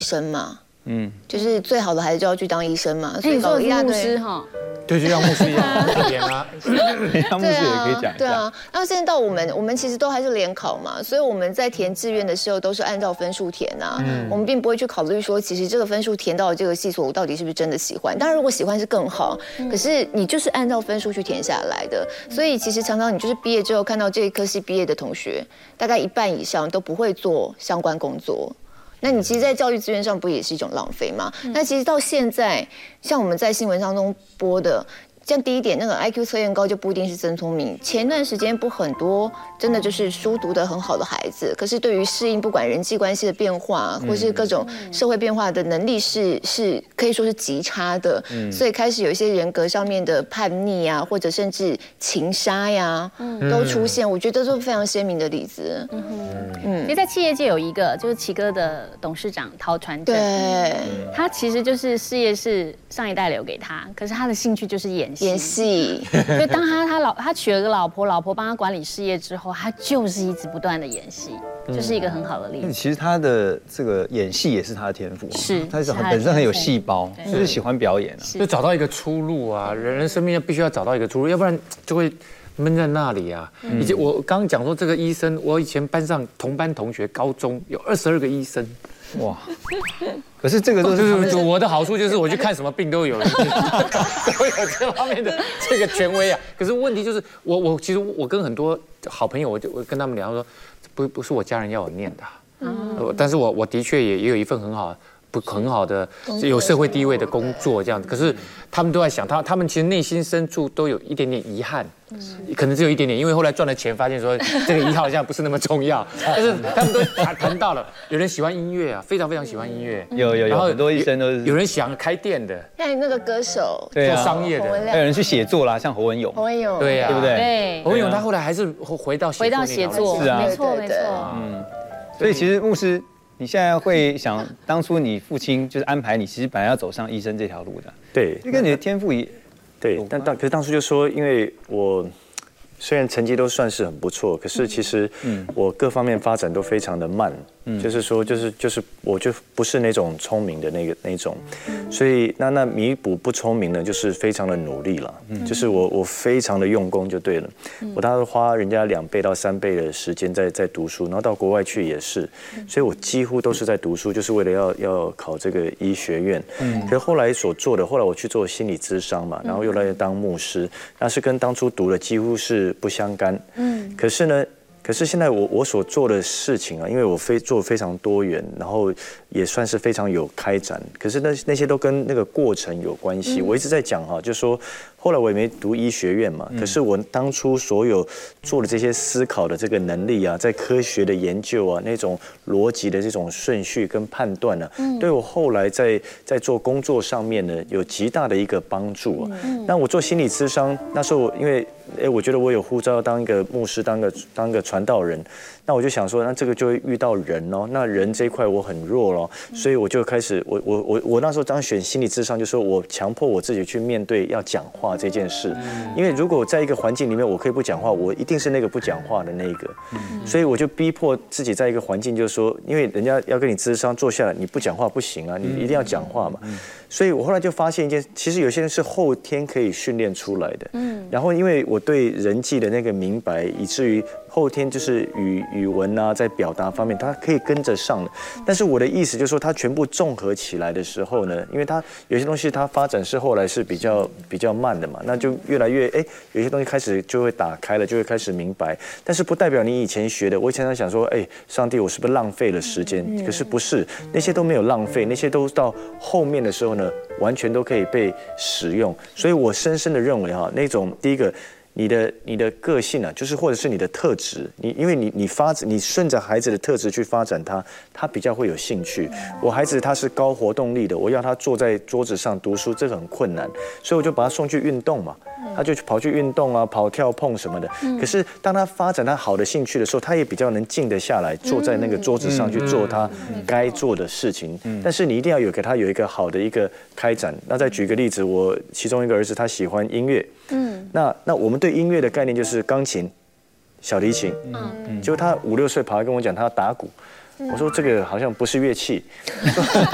生嘛。就是最好的孩子就要去当医生嘛。所以搞一大堆哈。 对，就像牧师一样，演啊， 像牧师也可以讲一下。 对啊，然后现在到我们其实都还是联考嘛，所以我们在填志愿的时候都是按照分数填啊。我们并不会去考虑说，其实这个分数填到这个系所，我到底是不是真的喜欢？当然，如果喜欢是更好，可是你就是按照分数去填下来的。所以其实常常你就是毕业之后看到这一科系毕业的同学，大概1半以上都不会做相关工作。那你其实，在教育资源上不也是一种浪费吗？那其实到现在，像我们在新闻当中播的，像第一点，那个 IQ 测验高就不一定是真聪明。前段时间不很多真的就是书读得很好的孩子，可是对于适应不管人际关系的变化，或是各种社会变化的能力是可以说是极差的。所以开始有一些人格上面的叛逆啊，或者甚至情杀呀，都出现。我觉得都是非常鲜明的例子。 其实，在企业界有一个就是奇哥的董事长陶传正， 对， 他其实就是事业是上一代留给他，可是他的兴趣就是演戏。所以当他娶了个老婆，老婆帮他管理事业之后，他就是一直不断的演戏，就是一个很好的例子。 其实他的这个演戏也是他的天赋， 是他本身很有戏包，就是喜欢表演啊， 就找到一个出路啊，人生命必须要找到一个出路，要不然就会闷在那里啊。以及我刚刚讲说这个医生，我以前班上同班同学，高中有22个医生，哇！ 可是这个就是我的好处就是我去看什么病都有人，都有这方面的这个权威啊。可是问题就是其实我跟很多好朋友，我跟他们聊说，不是我家人要我念的，但是我的确也有一份很好的有社会地位的工作这样子，可是他们都在想，他们其实内心深处都有一点点遗憾，可能只有一点点，因为后来赚了钱，发现说这个遗憾好像不是那么重要，但是他们都谈到了，有人喜欢音乐啊，非常非常喜欢音乐， 有，然后很多医生都是， 有人想开店的， 像那个歌手做商业的， 还有人去写作啦，像侯文咏， 对呀， 对不对？ 对， 侯文咏他后来还是回到写作， 是啊， 没错， 所以其实牧师。你现在会想，当初你父亲就是安排你，其实本来要走上医生这条路的， 对， 就跟你的天赋对，可是当初就说，因为我虽然成绩都算是很不错，可是其实我各方面发展都非常的慢，就是说就是我就不是那种聪明的那种，所以那弥补不聪明呢，就是非常的努力了，就是我非常的用功就对了，我大概花人家2倍到3倍的时间在读书，然后到国外去也是，所以我几乎都是在读书，就是为了要考这个医学院，可是后来我去做心理咨商嘛，然后又来当牧师，那是跟当初读的几乎是不相干，可是现在我所做的事情啊，因为我做非常多元，然后也算是非常有开展，可是那些都跟那个过程有关系。我一直在讲哈，就是说后来我也没读医学院嘛，可是我当初所有做的这些思考的这个能力啊，在科学的研究啊，那种逻辑的这种顺序跟判断呢，对我后来在做工作上面呢，有极大的一个帮助啊。那我做心理咨商，那时候因为我觉得我有护照要当一个牧师，当个传道人，那我就想说，那这个就会遇到人哦，那人这一块我很弱咯，所以我就开始我那时候当选心理咨商，就说我强迫我自己去面对要讲话这件事，因为如果在一个环境里面我可以不讲话，我一定是那个不讲话的那一个，所以我就逼迫自己在一个环境，就是说，因为人家要跟你咨商坐下来，你不讲话不行啊，你一定要讲话嘛。所以我后来就发现一件，其实有些人是后天可以训练出来的，然后因为我对人际的那个明白，以至于后天就是语文啊，在表达方面，它可以跟着上的。但是我的意思就是说，它全部综合起来的时候呢，因为它有些东西它发展是后来是比较慢的嘛，那就越来越有些东西开始就会打开了，就会开始明白。但是不代表你以前学的，我以前在想说，上帝，我是不是浪费了时间？可是不是，那些都没有浪费，那些都到后面的时候呢，完全都可以被使用。所以我深深的认为哈，那种第一个。你的个性啊，就是或者是你的特质，因为你顺着孩子的特质去发展他比较会有兴趣。我孩子他是高活动力的，我要他坐在桌子上读书，这个很困难，所以我就把他送去运动嘛，他就跑去运动啊，跑跳碰什么的。可是当他发展他好的兴趣的时候，他也比较能静得下来，坐在那个桌子上去做他该做的事情。但是你一定要给他有一个好的一个开展。那再举个例子，我其中一个儿子他喜欢音乐，那我们对音乐的概念就是钢琴、小提琴，结果他5、6岁跑来跟我讲他要打鼓，我说这个好像不是乐器，